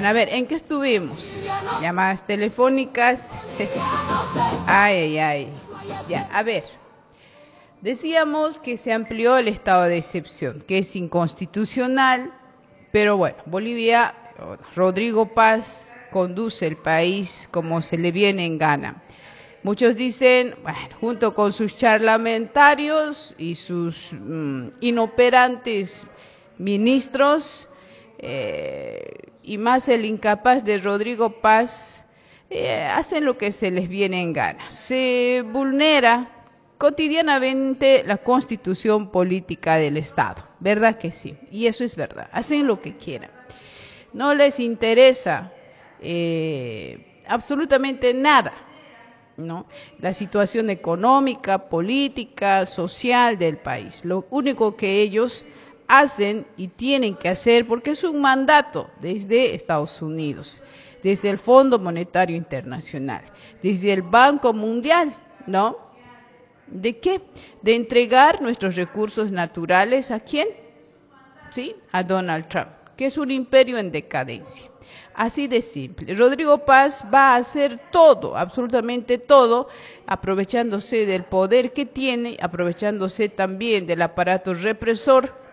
Bien, a ver, ¿en qué estuvimos? Llamadas telefónicas. Ay, ay, ay. Ya, a ver. Decíamos que se amplió el estado de excepción, que es inconstitucional, pero bueno, Bolivia, Rodrigo Paz conduce el país como se le viene en gana. Muchos dicen, bueno, junto con sus parlamentarios y sus inoperantes ministros, y más el incapaz de Rodrigo Paz, hacen lo que se les viene en gana. Se vulnera cotidianamente la constitución política del Estado, ¿verdad que sí? Y eso es verdad, hacen lo que quieran. No les interesa absolutamente nada, ¿no? La situación económica, política, social del país. Lo único que ellos hacen y tienen que hacer, porque es un mandato desde Estados Unidos, desde el Fondo Monetario Internacional, desde el Banco Mundial, ¿no? ¿De qué? De entregar nuestros recursos naturales ¿a quién? ¿Sí? A Donald Trump, que es un imperio en decadencia. Así de simple. Rodrigo Paz va a hacer todo, absolutamente todo, aprovechándose del poder que tiene, aprovechándose también del aparato represor,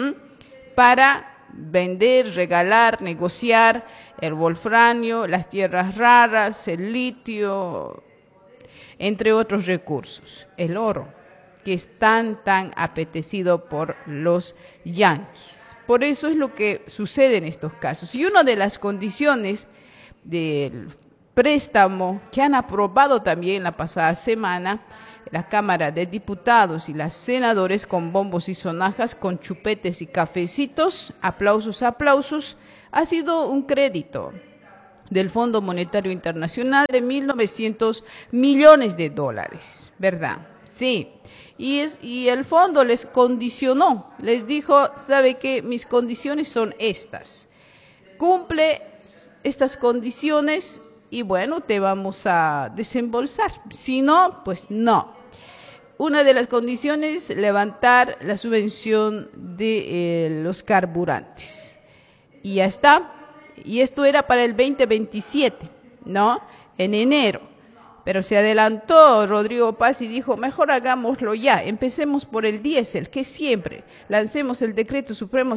para vender, regalar, negociar el wolfranio, las tierras raras, el litio, entre otros recursos, el oro, que es tan apetecido por los yanquis. Por eso es lo que sucede en estos casos. Y una de las condiciones del préstamo que han aprobado también la pasada semana la Cámara de Diputados y las senadores con bombos y sonajas, con chupetes y cafecitos, aplausos, aplausos, ha sido un crédito del Fondo Monetario Internacional de 1.900 millones de dólares, ¿verdad? Sí. Y el fondo les condicionó, les dijo, ¿sabe qué? Mis condiciones son estas. Cumple estas condiciones y bueno, te vamos a desembolsar. Si no, pues no. Una de las condiciones, levantar la subvención de los carburantes. Y ya está. Y esto era para el 2027, ¿no? En enero. Pero se adelantó Rodrigo Paz y dijo, mejor hagámoslo ya, empecemos por el diésel, que siempre, lancemos el decreto supremo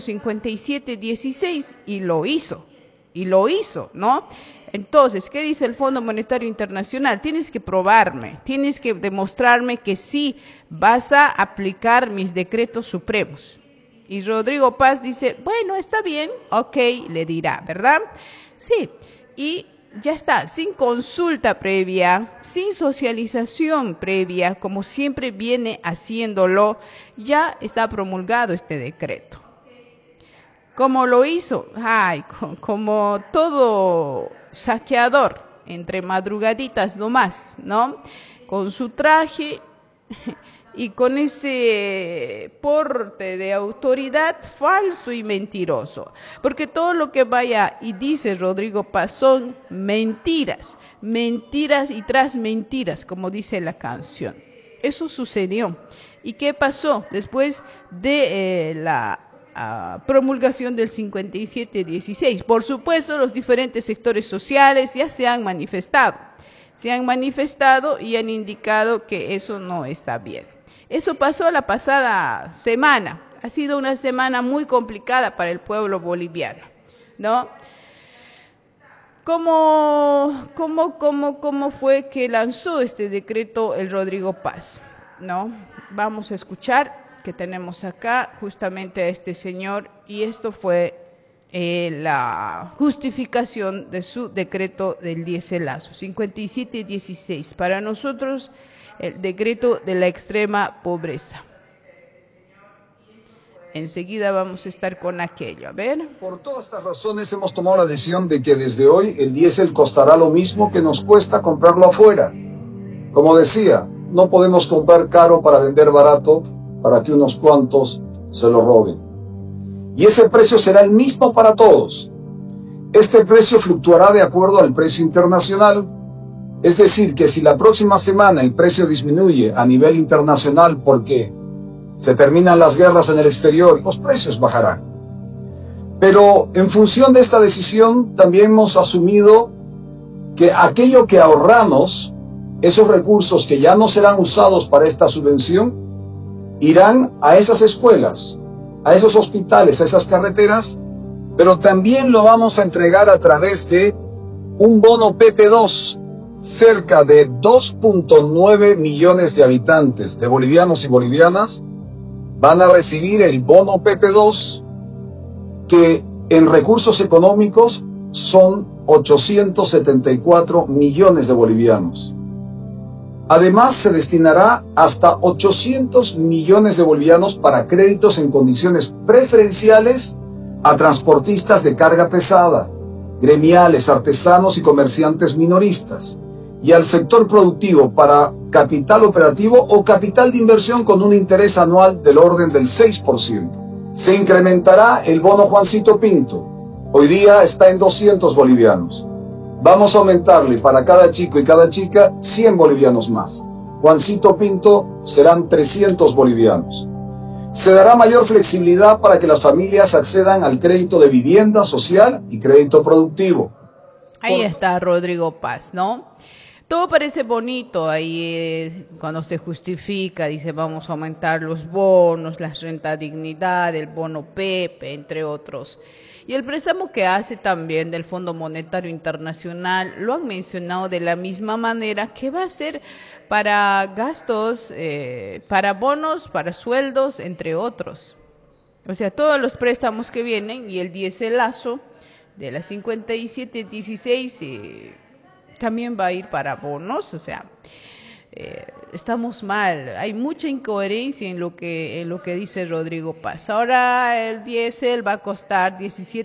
5716 y lo hizo, ¿no? Entonces, ¿qué dice el Fondo Monetario Internacional? Tienes que probarme, tienes que demostrarme que sí vas a aplicar mis decretos supremos. Y Rodrigo Paz dice, bueno, está bien, ok, le dirá, ¿verdad? Sí, y ya está, sin consulta previa, sin socialización previa, como siempre viene haciéndolo, ya está promulgado este decreto. ¿Cómo lo hizo? Ay, como todo saqueador, entre madrugaditas nomás, ¿no? Con su traje y con ese porte de autoridad falso y mentiroso. Porque todo lo que vaya y dice Rodrigo Paz son mentiras, mentiras y tras mentiras, como dice la canción. Eso sucedió. ¿Y qué pasó? Después de la promulgación del 5716. Por supuesto, los diferentes sectores sociales ya se han manifestado y han indicado que eso no está bien. Eso pasó la pasada semana. Ha sido una semana muy complicada para el pueblo boliviano, ¿no? ¿Cómo fue que lanzó este decreto el Rodrigo Paz? ¿No? Vamos a escuchar que tenemos acá justamente a este señor y esto fue la justificación de su decreto del diéselazo 5716. Para nosotros el decreto de la extrema pobreza. Enseguida vamos a estar con aquello, a ver. Por todas estas razones hemos tomado la decisión de que desde hoy el diésel costará lo mismo que nos cuesta comprarlo afuera. Como decía, no podemos comprar caro para vender barato, para que unos cuantos se lo roben. Y ese precio será el mismo para todos. Este precio fluctuará de acuerdo al precio internacional. Es decir, que si la próxima semana el precio disminuye a nivel internacional porque se terminan las guerras en el exterior, los precios bajarán. Pero en función de esta decisión también hemos asumido que aquello que ahorramos, esos recursos que ya no serán usados para esta subvención, irán a esas escuelas, a esos hospitales, a esas carreteras, pero también lo vamos a entregar a través de un bono PP2. Cerca de 2.9 millones de habitantes, de bolivianos y bolivianas, van a recibir el bono PP2, que en recursos económicos son 874 millones de bolivianos. Además, se destinará hasta 800 millones de bolivianos para créditos en condiciones preferenciales a transportistas de carga pesada, gremiales, artesanos y comerciantes minoristas, y al sector productivo para capital operativo o capital de inversión con un interés anual del orden del 6%. Se incrementará el bono Juancito Pinto. Hoy día está en 200 bolivianos. Vamos a aumentarle para cada chico y cada chica 100 bolivianos más. Juancito Pinto serán 300 bolivianos. Se dará mayor flexibilidad para que las familias accedan al crédito de vivienda social y crédito productivo. Ahí está Rodrigo Paz, ¿no? Todo parece bonito ahí cuando se justifica, dice vamos a aumentar los bonos, la renta dignidad, el bono PEPE, entre otros. Y el préstamo que hace también del Fondo Monetario Internacional lo han mencionado de la misma manera que va a ser para gastos, para bonos, para sueldos, entre otros. O sea, todos los préstamos que vienen y el diéselazo de la 5716 también va a ir para bonos, o sea, estamos mal, hay mucha incoherencia en lo que dice Rodrigo Paz. Ahora el diésel va a costar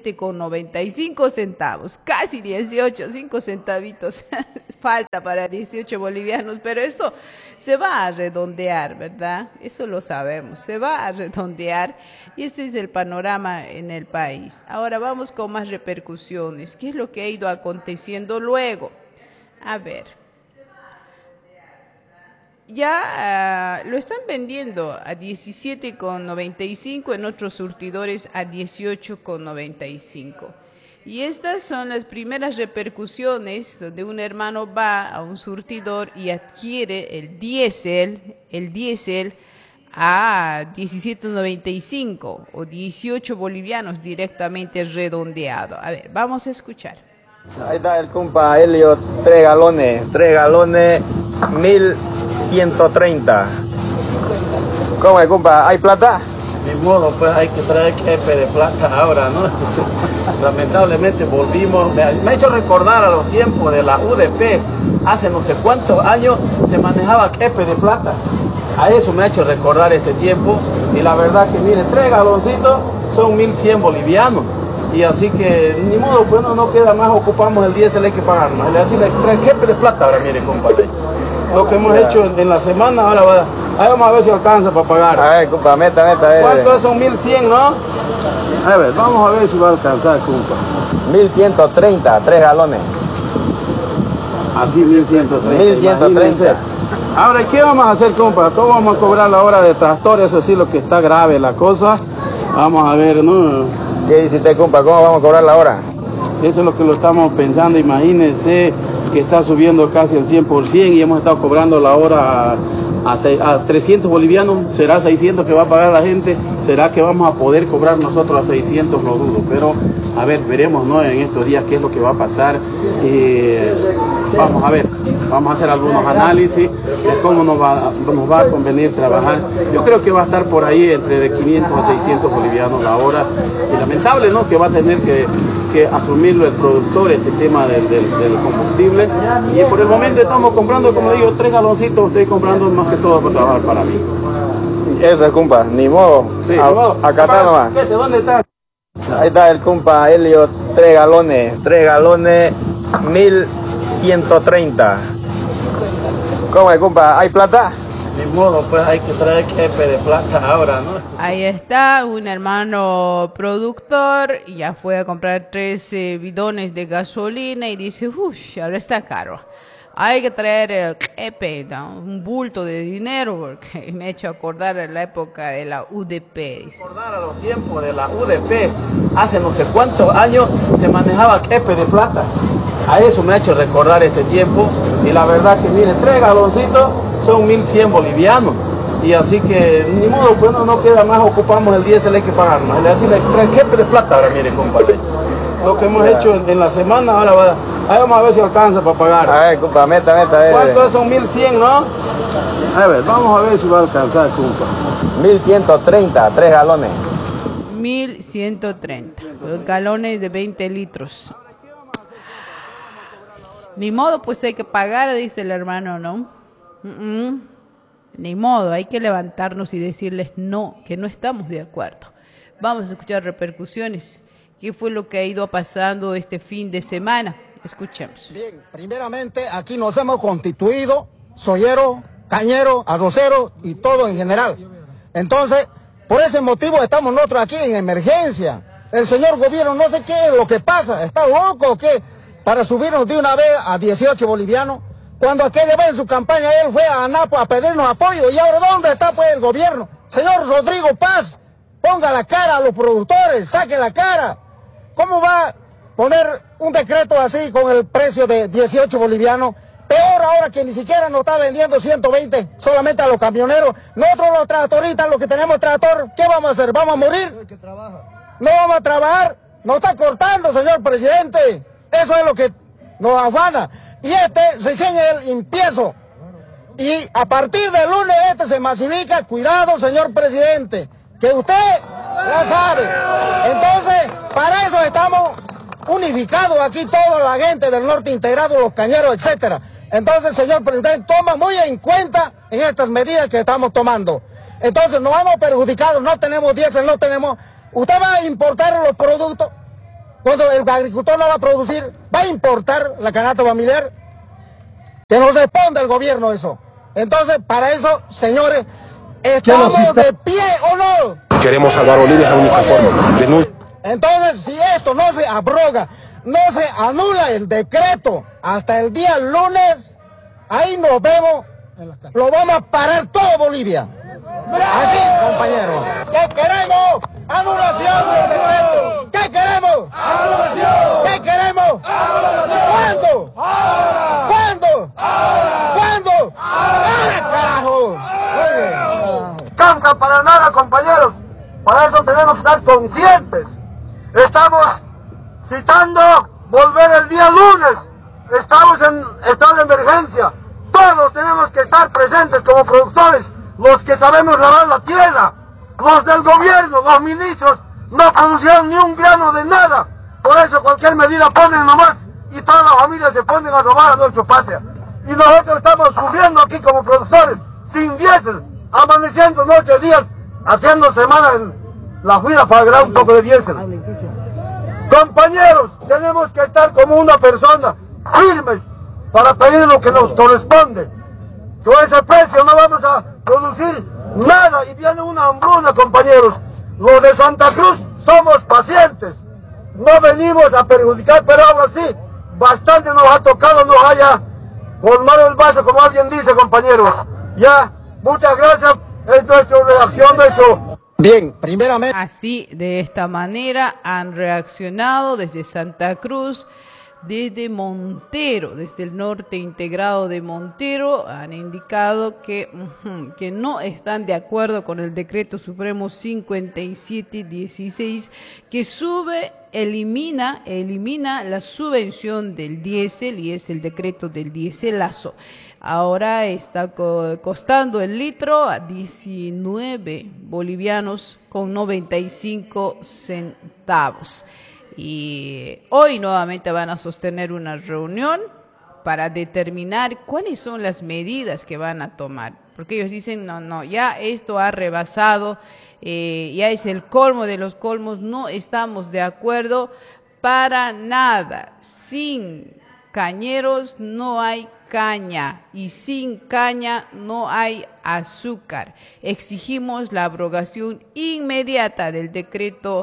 17,95 centavos, casi 18, 5 centavitos, falta para 18 bolivianos, pero eso se va a redondear, ¿verdad? Eso lo sabemos, se va a redondear y ese es el panorama en el país. Ahora vamos con más repercusiones, ¿qué es lo que ha ido aconteciendo luego? A ver, ya lo están vendiendo a 17,95, en otros surtidores a 18,95. Y estas son las primeras repercusiones donde un hermano va a un surtidor y adquiere el diésel a 17,95 o 18 bolivianos directamente redondeado. A ver, vamos a escuchar. Ahí está el compa Helio, 3 galones, 1130. ¿Cómo es, compa? ¿Hay plata? Ni modo, pues hay que traer jefe de plata ahora, ¿no? Lamentablemente volvimos, me ha hecho recordar a los tiempos de la UDP, hace no sé cuántos años se manejaba jefe de plata. A eso me ha hecho recordar este tiempo y la verdad que mire, 3 galoncitos son 1100 bolivianos. Y así que, ni modo, pues no queda más, ocupamos el diésel, hay que pagar más. Así le trae jefe de plata ahora, mire, compadre. Lo que hemos hecho en la semana, ahora ahí vamos a ver si alcanza para pagar. A ver, compa, meta. ¿Cuánto son 1100, no? A ver, vamos a ver si va a alcanzar, compa. 1130, 3 galones. Así, 1130. 1130. Ahora, ¿qué vamos a hacer, compa? Todos vamos a cobrar la hora de tractor, eso sí, lo que está grave la cosa. Vamos a ver, ¿no? ¿Qué dice usted, compa? ¿Cómo vamos a cobrar la hora? Eso es lo que lo estamos pensando. Imagínense que está subiendo casi el 100% y hemos estado cobrando la hora a 300 bolivianos. ¿Será 600 que va a pagar la gente? ¿Será que vamos a poder cobrar nosotros a 600? Lo dudo, pero a ver, veremos, ¿no? En estos días qué es lo que va a pasar. Vamos a ver, vamos a hacer algunos análisis de cómo nos va a convenir trabajar. Yo creo que va a estar por ahí entre de 500 a 600 bolivianos la hora. Y lamentable, ¿no? Que va a tener que asumirlo el productor, este tema del combustible. Y por el momento estamos comprando, como digo, 3 galoncitos, estoy comprando más que todo para trabajar para mí. Eso es, compa, ni modo. Sí, ni modo. Acá está nomás. ¿Dónde está? Ahí está el compa Helio, 3 galones, 1130. ¿Cómo es, compa? ¿Hay plata? Ni modo, pues hay que traer jefe de plata ahora, ¿no? Ahí está un hermano productor, ya fue a comprar 3 bidones de gasolina y dice, uff, ahora está caro. hay que traer el quepe, ¿no? Un bulto de dinero, porque me ha hecho acordar a la época de la UDP. Dice. Recordar a los tiempos de la UDP, hace no sé cuántos años se manejaba quepe de plata. A eso me ha hecho recordar este tiempo. Y la verdad que, mire, 3 galoncitos son 1100 bolivianos. Y así que, ni modo, pues no queda más, ocupamos el diésel, hay que pagar más. Así le trae quepe de plata ahora, mire, compadre. Lo que hemos hecho en la semana, ahora vamos a ver si alcanza para pagar. A ver, compa, meta, a ver. ¿Cuántos son 1100, no? A ver, vamos a ver si va a alcanzar, compa. 1130, 3 galones. 1130, 2 galones de 20 litros. Ni modo, pues hay que pagar, dice el hermano, ¿no? Ni modo, hay que levantarnos y decirles no, que no estamos de acuerdo. Vamos a escuchar repercusiones. ¿Qué fue lo que ha ido pasando este fin de semana? Escuchemos. Bien, primeramente aquí nos hemos constituido soyeros, cañeros, arroceros y todo en general. Entonces, por ese motivo estamos nosotros aquí en emergencia. El señor gobierno no sé qué es lo que pasa, ¿está loco o qué? Para subirnos de una vez a 18 bolivianos. Cuando aquella vez en su campaña él fue a Anapo a pedirnos apoyo. ¿Y ahora dónde está pues el gobierno? Señor Rodrigo Paz, ponga la cara a los productores, saque la cara. ¿Cómo va a poner un decreto así con el precio de 18 bolivianos? Peor ahora que ni siquiera nos está vendiendo 120 solamente a los camioneros. Nosotros los tractoristas, los que tenemos tractor, ¿qué vamos a hacer? ¿Vamos a morir? No vamos a trabajar. Nos está cortando, señor presidente. Eso es lo que nos afana. Y recién el empiezo. Y a partir del lunes se masifica. Cuidado, señor presidente, que usted ya sabe. Entonces, para eso estamos unificados aquí toda la gente del norte integrado, los cañeros, etcétera. Entonces, señor presidente, toma muy en cuenta en estas medidas que estamos tomando. Entonces, nos hemos perjudicado, no tenemos diésel, no tenemos... Usted va a importar los productos, cuando el agricultor no va a producir, va a importar la canasta familiar. Que nos responda el gobierno eso. Entonces, para eso, señores, ¿estamos de pie o no? Queremos salvar Bolivia, es la única forma. Entonces, si esto no se abroga, no se anula el decreto hasta el día lunes, ahí nos vemos, lo vamos a parar todo Bolivia. Así, compañeros. ¿Qué queremos? Anulación del decreto. ¿Qué queremos? Anulación. ¿Qué queremos? Anulación. ¿Cuándo? Ahora. ¿Cuándo? Ahora. ¿Cuándo? Ahora, carajo. Cansa para nada, compañeros. Para eso tenemos que estar conscientes. Estamos citando volver el día lunes. Estamos en estado de emergencia. Todos tenemos que estar presentes como productores. Los que sabemos lavar la tierra, los del gobierno, los ministros, no producieron ni un grano de nada. Por eso cualquier medida ponen nomás y todas las familias se ponen a robar a nuestra patria. Y nosotros estamos sufriendo aquí como productores, sin diésel, amaneciendo noches, días, haciendo semanas en la fila para ganar un poco de diésel. Compañeros, tenemos que estar como una persona, firmes, para pedir lo que nos corresponde. Con ese precio no vamos a producir nada y viene una hambruna, compañeros. Los de Santa Cruz somos pacientes, no venimos a perjudicar, pero aún así, bastante nos ha tocado, nos haya colmado el vaso, como alguien dice, compañeros. Ya, muchas gracias, es nuestra reacción, nuestro... Bien, primeramente... Así, de esta manera, han reaccionado desde Santa Cruz, desde Montero, desde el norte integrado de Montero, han indicado que no están de acuerdo con el decreto supremo 5716 que elimina la subvención del diésel, y es el decreto del diéselazo. Ahora está costando el litro a 19 bolivianos con 95 centavos. Y hoy nuevamente van a sostener una reunión para determinar cuáles son las medidas que van a tomar. Porque ellos dicen, no, ya esto ha rebasado, ya es el colmo de los colmos, no estamos de acuerdo para nada. Sin cañeros no hay caña y sin caña no hay azúcar. Exigimos la abrogación inmediata del decreto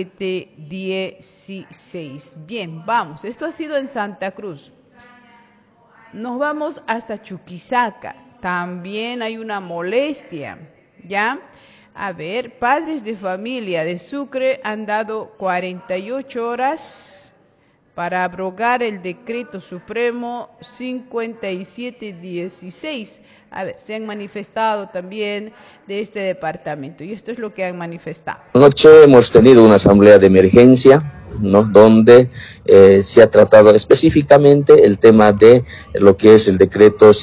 5716. Bien, vamos, esto ha sido en Santa Cruz. nos vamos hasta Chuquisaca. También hay una molestia, ¿ya? A ver, padres de familia de Sucre han dado 48 horas para abrogar el decreto supremo 5716. A ver, se han manifestado también de este departamento y esto es lo que han manifestado. Anoche hemos tenido una asamblea de emergencia, ¿no?, donde se ha tratado específicamente el tema de lo que es el decreto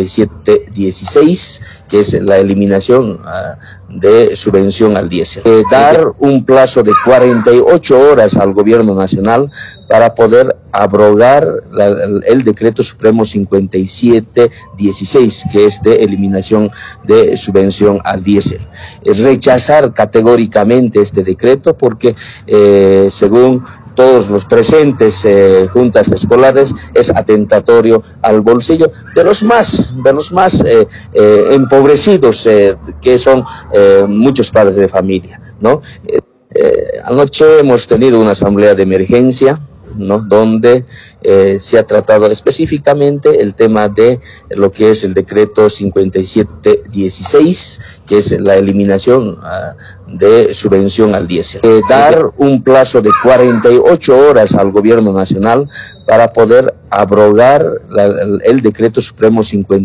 5716, que es la eliminación de subvención al diésel. Dar un plazo de 48 horas al gobierno nacional para poder abrogar el decreto supremo 5716, que es de eliminación de subvención al diésel. Rechazar categóricamente este decreto porque según todos los presentes juntas escolares es atentatorio al bolsillo de los más empobrecidos, que son muchos padres de familia, ¿no? Anoche hemos tenido una asamblea de emergencia, ¿no?, donde se ha tratado específicamente el tema de lo que es el decreto 5716, que es la eliminación de subvención al diésel. Dar un plazo de 48 horas al gobierno nacional para poder abrogar el decreto supremo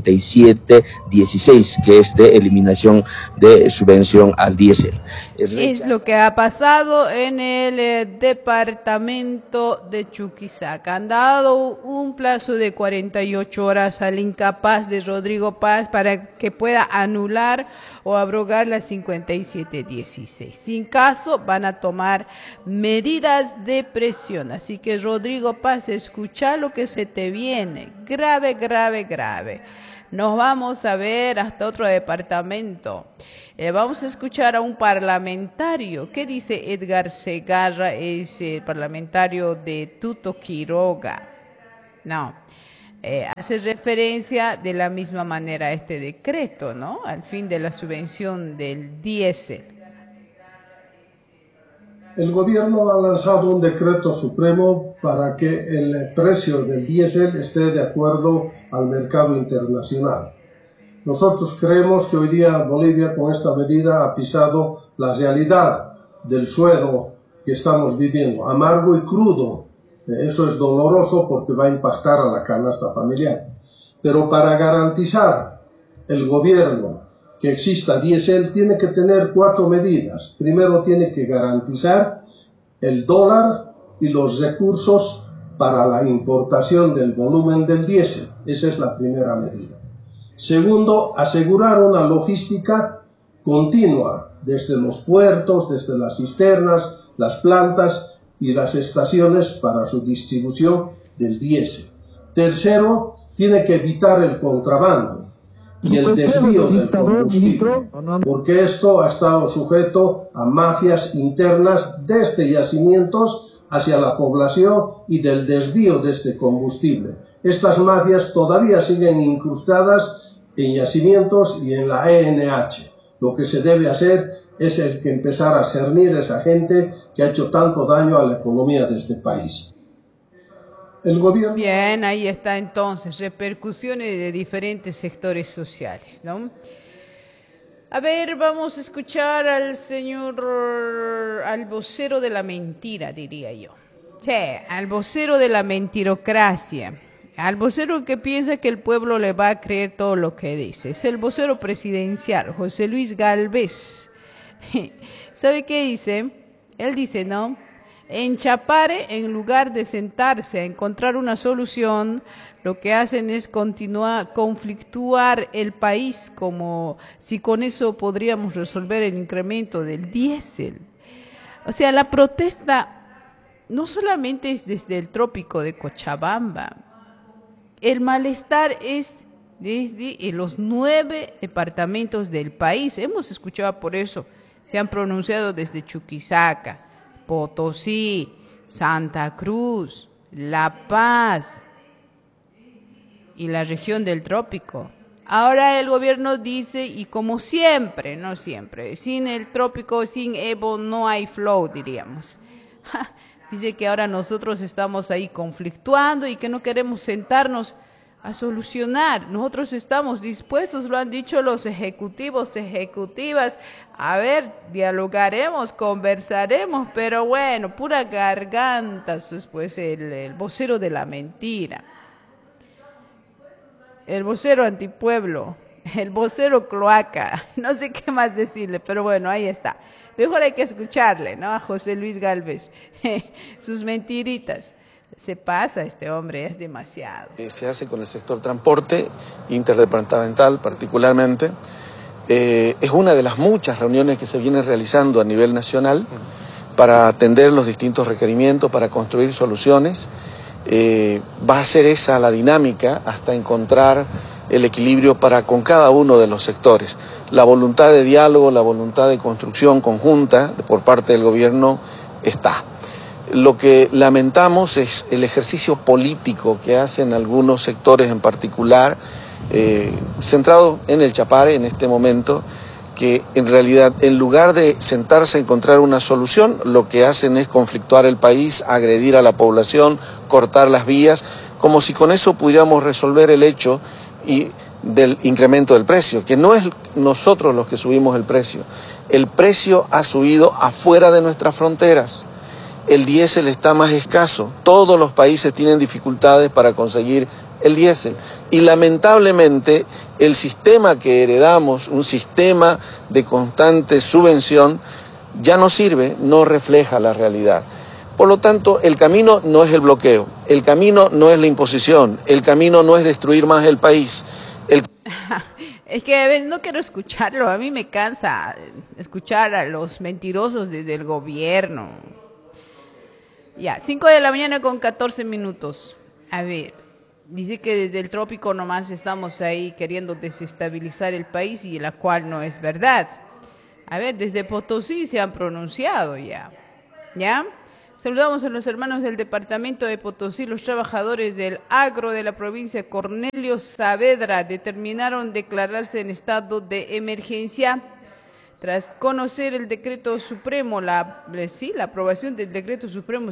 5716, que es de eliminación de subvención al diésel. Es lo que ha pasado en el departamento de Chuquisaca. Han dado un plazo de 48 horas al incapaz de Rodrigo Paz para que pueda anular o abrogar la 5716. Sin caso, van a tomar medidas de presión. Así que, Rodrigo Paz, escucha lo que se te viene. Grave, grave, grave. Nos vamos a ver hasta otro departamento. Vamos a escuchar a un parlamentario. ¿Qué dice Edgar Segarra? Es el parlamentario de Tuto Quiroga. No. Hace referencia de la misma manera a este decreto, ¿no? Al fin de la subvención del diésel. El gobierno ha lanzado un decreto supremo para que el precio del diésel esté de acuerdo al mercado internacional. Nosotros creemos que hoy día Bolivia con esta medida ha pisado la realidad del suelo que estamos viviendo, amargo y crudo. Eso es doloroso porque va a impactar a la canasta familiar. Pero para garantizar el gobierno que exista diésel tiene que tener 4 medidas. Primero tiene que garantizar el dólar y los recursos para la importación del volumen del diésel. Esa es la primera medida. Segundo, asegurar una logística continua desde los puertos, desde las cisternas, las plantas y las estaciones para su distribución del diésel. Tercero, tiene que evitar el contrabando y el desvío del combustible, porque esto ha estado sujeto a mafias internas desde yacimientos hacia la población y del desvío de este combustible. Estas mafias todavía siguen incrustadas en yacimientos y en la ENH. Lo que se debe hacer es el que empezar a cernir a esa gente que ha hecho tanto daño a la economía de este país. El gobierno... Bien, ahí está entonces, repercusiones de diferentes sectores sociales, ¿no? A ver, vamos a escuchar al al vocero de la mentira, diría yo. Sí, al vocero de la mentirocracia. Al vocero que piensa que el pueblo le va a creer todo lo que dice. Es el vocero presidencial, José Luis Galvez. ¿Sabe qué dice? Él dice, ¿no? En Chapare, en lugar de sentarse a encontrar una solución, lo que hacen es conflictuar el país, como si con eso podríamos resolver el incremento del diésel. O sea, la protesta no solamente es desde el trópico de Cochabamba. El malestar es desde los 9 departamentos del país. Hemos escuchado por eso. Se han pronunciado desde Chuquisaca, Potosí, Santa Cruz, La Paz y la región del trópico. Ahora el gobierno dice, y como siempre, no siempre, sin el trópico, sin Evo no hay flow, diríamos. Dice que ahora nosotros estamos ahí conflictuando y que no queremos sentarnos a solucionar. Nosotros estamos dispuestos, lo han dicho los ejecutivos, ejecutivas. A ver, dialogaremos, conversaremos, pero bueno, pura garganta, pues el vocero de la mentira. El vocero antipueblo, el vocero cloaca, no sé qué más decirle, pero bueno, ahí está. Mejor hay que escucharle, ¿no? A José Luis Gálvez, sus mentiritas. Se pasa este hombre, es demasiado. Se hace con el sector transporte, interdepartamental particularmente. Es una de las muchas reuniones que se vienen realizando a nivel nacional para atender los distintos requerimientos, para construir soluciones. Va a ser esa la dinámica hasta encontrar el equilibrio con cada uno de los sectores. La voluntad de diálogo, la voluntad de construcción conjunta por parte del gobierno está. Lo que lamentamos es el ejercicio político que hacen algunos sectores en particular, centrado en el Chapare en este momento, que en realidad en lugar de sentarse a encontrar una solución, lo que hacen es conflictuar el país, agredir a la población, cortar las vías, como si con eso pudiéramos resolver el hecho del incremento del precio, que no es nosotros los que subimos el precio ha subido afuera de nuestras fronteras. El diésel está más escaso, todos los países tienen dificultades para conseguir el diésel y lamentablemente el sistema que heredamos, un sistema de constante subvención, ya no sirve, no refleja la realidad. Por lo tanto, el camino no es el bloqueo, el camino no es la imposición, el camino no es destruir más el país. Es que no quiero escucharlo, a mí me cansa escuchar a los mentirosos desde el gobierno. Ya, 5 de la mañana con 14 minutos. A ver, dice que desde el trópico nomás estamos ahí queriendo desestabilizar el país y la cual no es verdad. A ver, desde Potosí se han pronunciado ya. ¿Ya? Saludamos a los hermanos del departamento de Potosí. Los trabajadores del agro de la provincia Cornelio Saavedra determinaron declararse en estado de emergencia tras conocer el decreto supremo, la aprobación del decreto supremo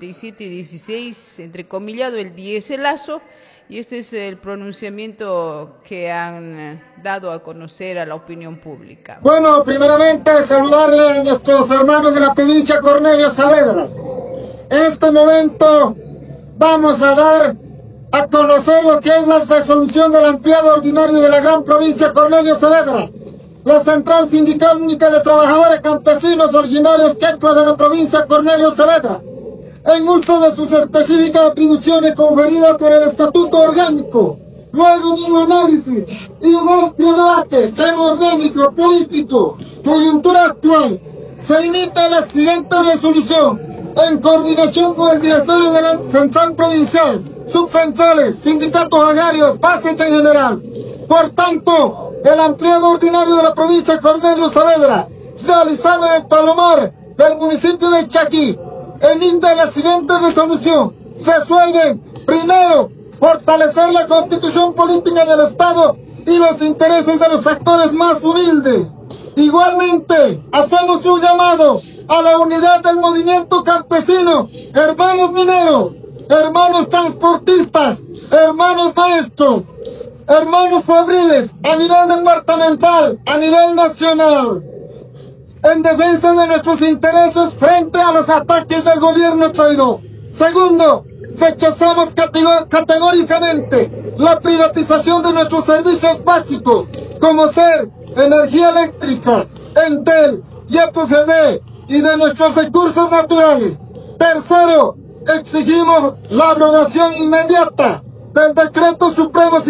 5716, entrecomillado el diéselazo, y este es el pronunciamiento que han dado a conocer a la opinión pública. Bueno, primeramente saludarle a nuestros hermanos de la provincia Cornelio Saavedra. En este momento vamos a dar a conocer lo que es la resolución del ampliado ordinario de la gran provincia Cornelio Saavedra. La Central Sindical Única de Trabajadores Campesinos Originarios Quechua de la provincia Cornelio Saavedra, en uso de sus específicas atribuciones conferidas por el Estatuto Orgánico, luego de un análisis y un amplio debate demográfico, político, coyuntura actual, se emite la siguiente resolución, en coordinación con el directorio de la Central Provincial, subcentrales, sindicatos agrarios, bases en general. Por tanto, el ampliado ordinario de la provincia Cornelio Saavedra, realizado en el Palomar del municipio de Chaquí, emite la siguiente resolución. Resuelven, primero, fortalecer la constitución política del Estado y los intereses de los sectores más humildes. Igualmente, hacemos un llamado a la unidad del movimiento campesino, hermanos mineros, hermanos transportistas, hermanos maestros, hermanos fabriles, a nivel departamental, a nivel nacional, en defensa de nuestros intereses frente a los ataques del gobierno traidor. Segundo, rechazamos categóricamente la privatización de nuestros servicios básicos, como ser energía eléctrica, Entel, YPFB y de nuestros recursos naturales. Tercero, exigimos la abrogación inmediata del Decreto Supremo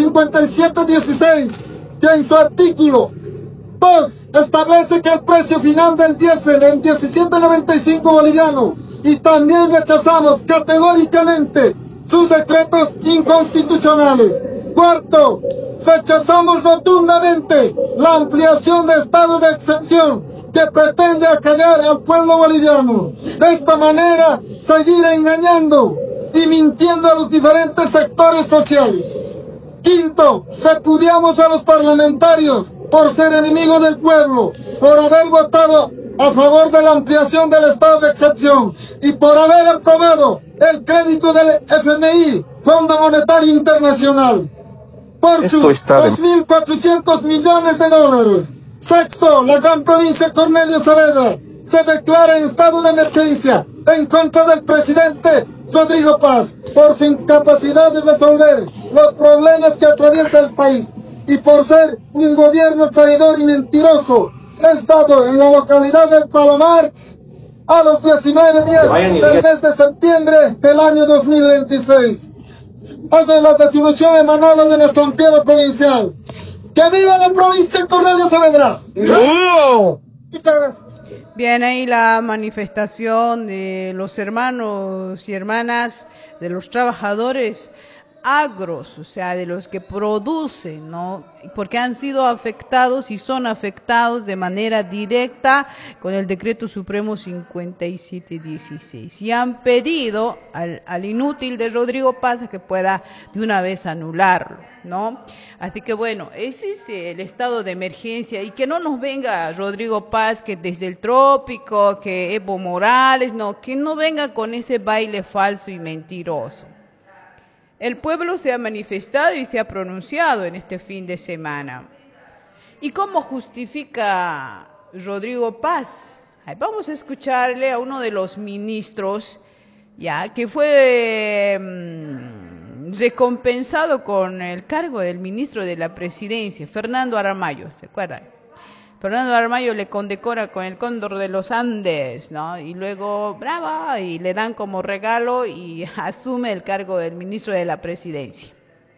5716, que en su artículo 2 establece que el precio final del diésel en 17.95 bolivianos, y también rechazamos categóricamente sus decretos inconstitucionales. Cuarto, rechazamos rotundamente la ampliación de estado de excepción que pretende acallar al pueblo boliviano. De esta manera, seguir engañando y mintiendo a los diferentes sectores sociales. Quinto, repudiamos a los parlamentarios por ser enemigos del pueblo, por haber votado a favor de la ampliación del estado de excepción y por haber aprobado el crédito del FMI, Fondo Monetario Internacional. por sus 2.400 millones de dólares. Sexto, la gran provincia Cornelio Saavedra se declara en estado de emergencia en contra del presidente Rodrigo Paz por su incapacidad de resolver los problemas que atraviesa el país y por ser un gobierno traidor y mentiroso. Es dado en la localidad del Palomar a los 19 días del mes de septiembre del año 2026. Hace la resolución emanada de nuestro ampliado provincial. ¡Que viva la provincia de Cornelio Saavedra! Muchas gracias. Bien, ahí la manifestación de los hermanos y hermanas, de los trabajadores agros, o sea, de los que producen, ¿no? Porque han sido afectados y son afectados de manera directa con el Decreto Supremo 5716. Y han pedido al inútil de Rodrigo Paz que pueda de una vez anularlo, ¿no? Así que bueno, ese es el estado de emergencia y que no nos venga Rodrigo Paz que desde el trópico, que Evo Morales, no, que no venga con ese baile falso y mentiroso. El pueblo se ha manifestado y se ha pronunciado en este fin de semana. ¿Y cómo justifica Rodrigo Paz? Vamos a escucharle a uno de los ministros, ya que fue recompensado con el cargo del ministro de la Presidencia, Fernando Aramayo, ¿se acuerdan? Fernando Aramayo le condecora con el Cóndor de los Andes, ¿no? Y luego, brava, y le dan como regalo y asume el cargo del ministro de la Presidencia.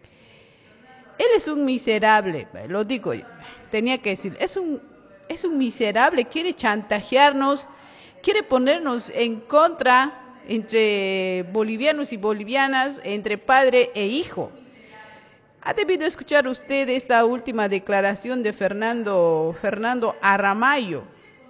Él es un miserable, lo digo, tenía que decir, es un miserable, quiere chantajearnos, quiere ponernos en contra entre bolivianos y bolivianas, entre padre e hijo. ¿Ha debido escuchar usted esta última declaración de Fernando Aramayo?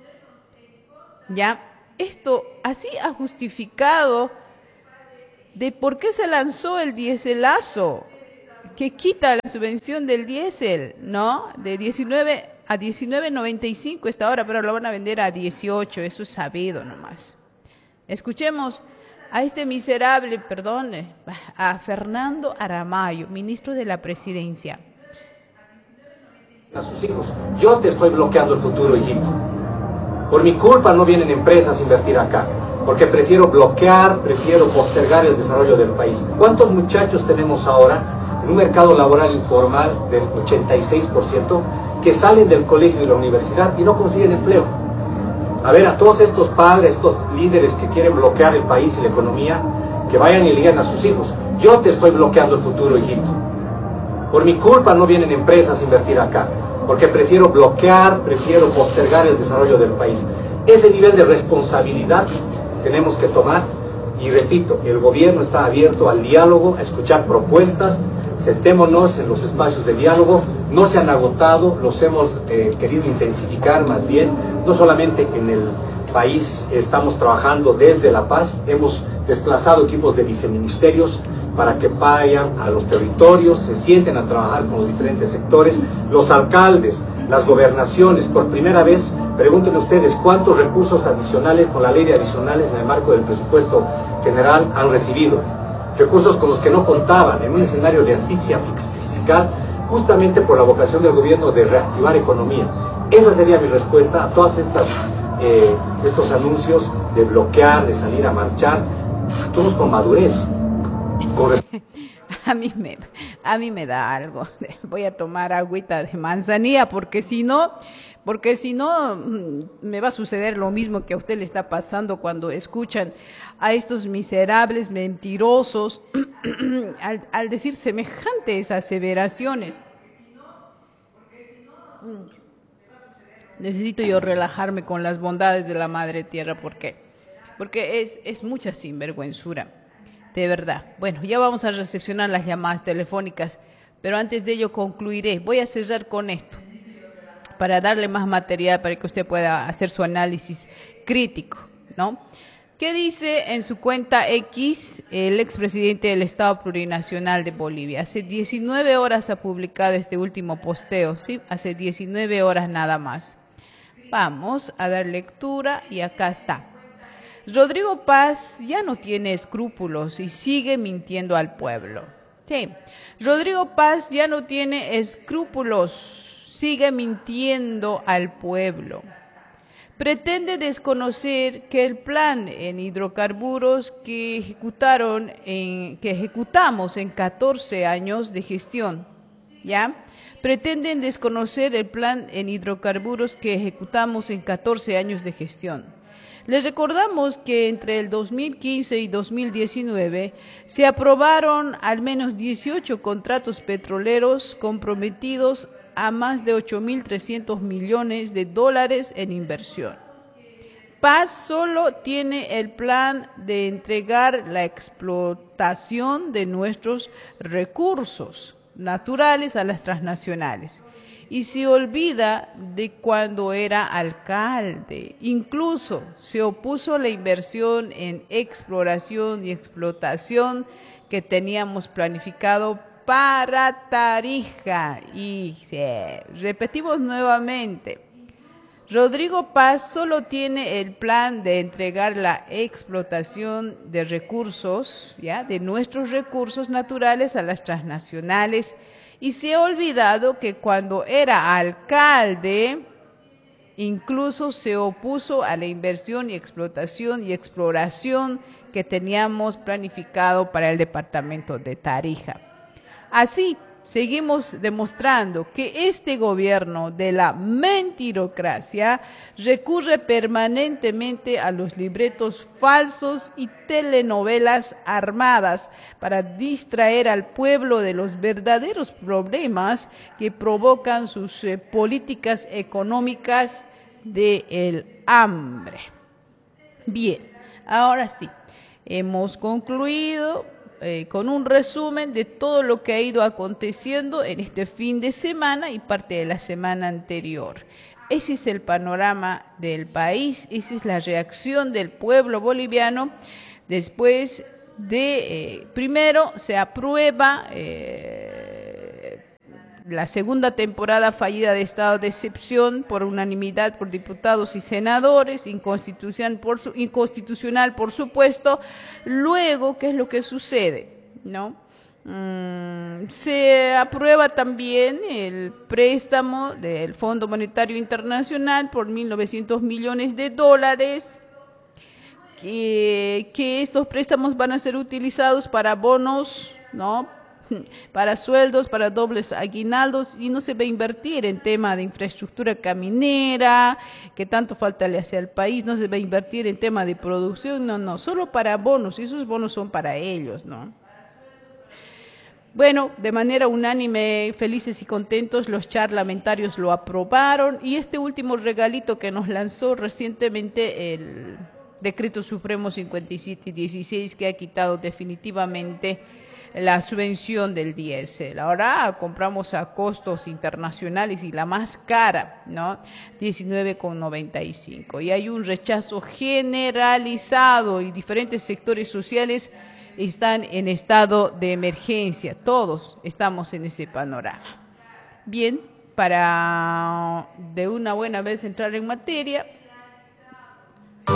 Ya, esto así ha justificado de por qué se lanzó el diéselazo, que quita la subvención del diésel, ¿no? De 19 a 19.95 esta hora, pero lo van a vender a 18, eso es sabido nomás. Escuchemos a este miserable, a Fernando Aramayo, ministro de la Presidencia. A sus hijos, yo te estoy bloqueando el futuro, hijito. Por mi culpa no vienen empresas a invertir acá, porque prefiero postergar el desarrollo del país. ¿Cuántos muchachos tenemos ahora en un mercado laboral informal del 86% que salen del colegio y de la universidad y no consiguen empleo? A ver, a todos estos padres, estos líderes que quieren bloquear el país y la economía, que vayan y le digan a sus hijos, yo te estoy bloqueando el futuro, hijito. Por mi culpa no vienen empresas a invertir acá, porque prefiero postergar el desarrollo del país. Ese nivel de responsabilidad tenemos que tomar, y repito, el gobierno está abierto al diálogo, a escuchar propuestas. Sentémonos en los espacios de diálogo, no se han agotado, los hemos querido intensificar más bien, no solamente en el país estamos trabajando desde La Paz, hemos desplazado equipos de viceministerios para que vayan a los territorios, se sienten a trabajar con los diferentes sectores, los alcaldes, las gobernaciones, por primera vez, pregúntenle ustedes cuántos recursos adicionales con la ley de adicionales en el marco del presupuesto general han recibido. Recursos con los que no contaban en un escenario de asfixia fiscal, justamente por la vocación del gobierno de reactivar economía. Esa sería mi respuesta a todas estos anuncios de bloquear, de salir a marchar. Todos con madurez. A mí me da algo. Voy a tomar agüita de manzanilla porque si no me va a suceder lo mismo que a usted le está pasando cuando escuchan a estos miserables mentirosos al decir semejantes aseveraciones. Necesito yo relajarme con las bondades de la Madre Tierra. ¿Por qué? Porque es mucha sinvergüenzura, de verdad. Bueno, ya vamos a recepcionar las llamadas telefónicas, pero antes de ello concluiré. Voy a cerrar con esto, para darle más material para que usted pueda hacer su análisis crítico, ¿no? ¿Qué dice en su cuenta X el expresidente del Estado Plurinacional de Bolivia? Hace 19 horas ha publicado este último posteo, ¿sí? Hace 19 horas nada más. Vamos a dar lectura y acá está. Rodrigo Paz ya no tiene escrúpulos y sigue mintiendo al pueblo. Sí. Rodrigo Paz ya no tiene escrúpulos, sigue mintiendo al pueblo. Pretende desconocer que el plan en hidrocarburos que ejecutamos en 14 años de gestión, ¿ya? Pretenden desconocer el plan en hidrocarburos que ejecutamos en 14 años de gestión. Les recordamos que entre el 2015 y 2019 se aprobaron al menos 18 contratos petroleros comprometidos a más de 8.300 millones de dólares en inversión. Paz solo tiene el plan de entregar la explotación de nuestros recursos naturales a las transnacionales y se olvida de cuando era alcalde. Incluso se opuso a la inversión en exploración y explotación que teníamos planificado para Tarija. Y repetimos nuevamente, Rodrigo Paz solo tiene el plan de entregar la explotación de recursos, ¿ya?, de nuestros recursos naturales a las transnacionales, y se ha olvidado que cuando era alcalde incluso se opuso a la inversión y explotación y exploración que teníamos planificado para el departamento de Tarija. Así, seguimos demostrando que este gobierno de la mentirocracia recurre permanentemente a los libretos falsos y telenovelas armadas para distraer al pueblo de los verdaderos problemas que provocan sus políticas económicas del hambre. Bien, ahora sí, hemos concluido con un resumen de todo lo que ha ido aconteciendo en este fin de semana y parte de la semana anterior. Ese es el panorama del país, esa es la reacción del pueblo boliviano después de, primero, se aprueba la segunda temporada fallida de estado de excepción por unanimidad por diputados y senadores, inconstitucional por supuesto. Luego, ¿qué es lo que sucede? ¿No? Se aprueba también el préstamo del Fondo Monetario Internacional por 1.900 millones de dólares, que estos préstamos van a ser utilizados para bonos, ¿no?, para sueldos, para dobles aguinaldos, y no se va a invertir en tema de infraestructura caminera, que tanto falta le hace al país, no se va a invertir en tema de producción, no, solo para bonos, y esos bonos son para ellos, ¿no? Bueno, de manera unánime, felices y contentos, los parlamentarios lo aprobaron, y este último regalito que nos lanzó recientemente el Decreto Supremo 5716, que ha quitado definitivamente la subvención del diésel. Ahora compramos a costos internacionales y la más cara, ¿no?, 19,95. Y hay un rechazo generalizado y diferentes sectores sociales están en estado de emergencia. Todos estamos en ese panorama. Bien, para de una buena vez entrar en materia,